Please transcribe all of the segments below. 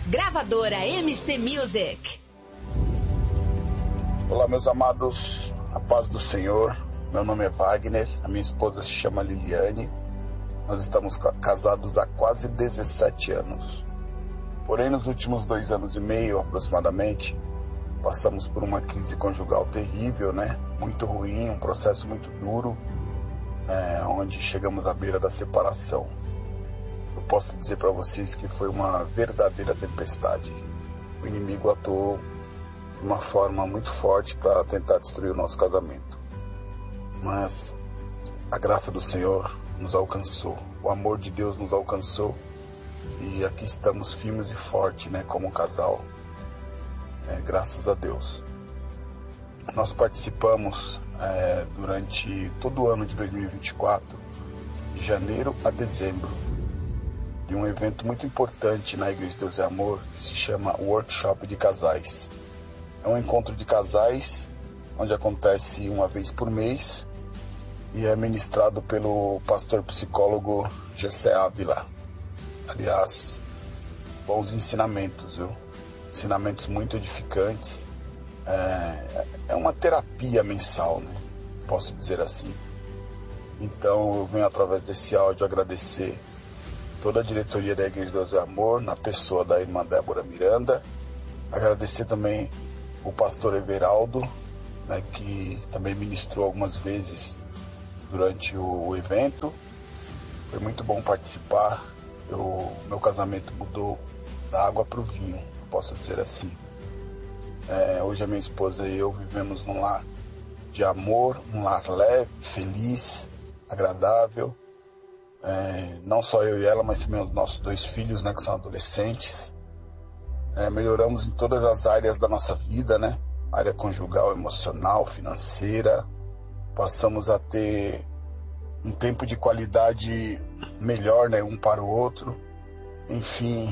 Gravadora MC Music. Olá, meus amados, a paz do Senhor. Meu nome é Wagner, a minha esposa se chama Liliane. Nós estamos casados há quase 17 anos. Porém, nos últimos 2 anos e meio, aproximadamente, passamos por uma crise conjugal terrível, né? Muito ruim, um processo muito duro, onde chegamos à beira da separação. Eu posso dizer para vocês que foi uma verdadeira tempestade. O inimigo atuou de uma forma muito forte para tentar destruir o nosso casamento. Mas a graça do Senhor nos alcançou, o amor de Deus nos alcançou e aqui estamos firmes e fortes, né, como um casal, graças a Deus. Nós participamos durante todo o ano de 2024, de janeiro a dezembro, de um evento muito importante na Igreja de Deus e Amor, que se chama Workshop de Casais. É um encontro de casais, onde acontece uma vez por mês, e é ministrado pelo pastor psicólogo José Ávila. Aliás, bons ensinamentos, viu? Ensinamentos muito edificantes. É uma terapia mensal, né? Posso dizer assim. Então, eu venho através desse áudio agradecer toda a diretoria da Igreja de Deus e Amor, na pessoa da irmã Débora Miranda. Agradecer também o pastor Everaldo, né, que também ministrou algumas vezes durante o evento. Foi muito bom participar. Meu casamento mudou da água para o vinho, posso dizer assim. Hoje a minha esposa e eu vivemos num lar de amor, um lar leve, feliz, agradável. Não só eu e ela, mas também os nossos 2 filhos, né, que são adolescentes. Melhoramos em todas as áreas da nossa vida, né? Área conjugal, emocional, financeira. Passamos a ter um tempo de qualidade melhor, né, um para o outro. Enfim,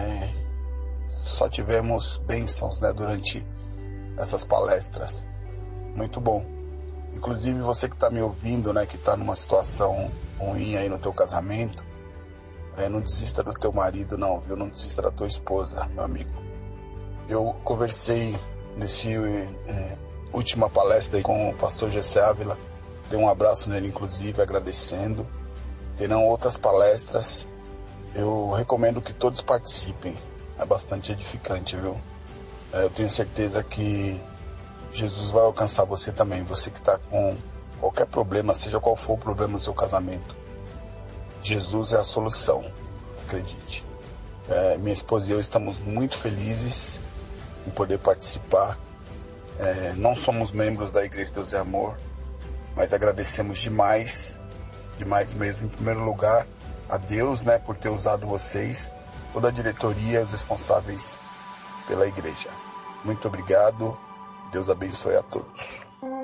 só tivemos bênçãos, né, durante essas palestras. Muito bom. Inclusive você que está me ouvindo, né, que está numa situação ruim aí no teu casamento, não desista do teu marido, não, viu? Não desista da tua esposa, meu amigo. Eu conversei nesse última palestra aí com o pastor José Ávila, dei um abraço nele, inclusive, agradecendo. Terão outras palestras, eu recomendo que todos participem, é bastante edificante, viu? Eu tenho certeza que Jesus vai alcançar você também, você que está com qualquer problema, seja qual for o problema no seu casamento. Jesus é a solução, acredite. Minha esposa e eu estamos muito felizes em poder participar. Não somos membros da Igreja de Deus e Amor, mas agradecemos demais mesmo, em primeiro lugar, a Deus, né, por ter usado vocês, toda a diretoria, os responsáveis pela igreja. Muito obrigado. Deus abençoe a todos.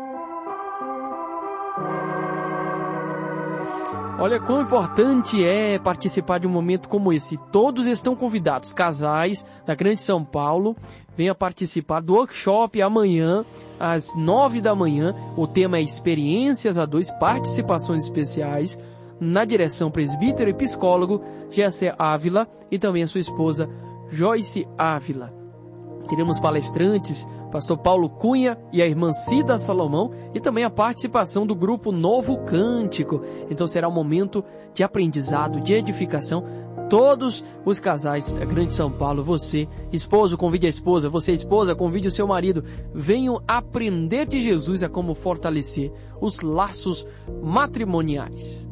Olha quão importante é participar de um momento como esse. Todos estão convidados, casais da Grande São Paulo, venha participar do workshop amanhã, às 9 da manhã. O tema é Experiências a 2, participações especiais, na direção presbítero e psicólogo José Ávila e também a sua esposa Joyce Ávila. Teremos palestrantes, pastor Paulo Cunha e a irmã Cida Salomão, e também a participação do grupo Novo Cântico. Então será um momento de aprendizado, de edificação. Todos os casais da Grande São Paulo, você, esposo, convide a esposa, você, esposa, convide o seu marido. Venham aprender de Jesus a como fortalecer os laços matrimoniais.